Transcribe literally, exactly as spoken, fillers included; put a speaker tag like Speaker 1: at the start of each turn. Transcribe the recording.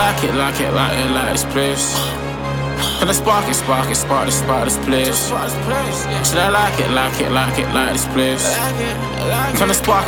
Speaker 1: like it, like it, like it, like this place? Can I spark it, spark it, spark this, spark this place? Should I like it, like it, like it, like this place? Can I spark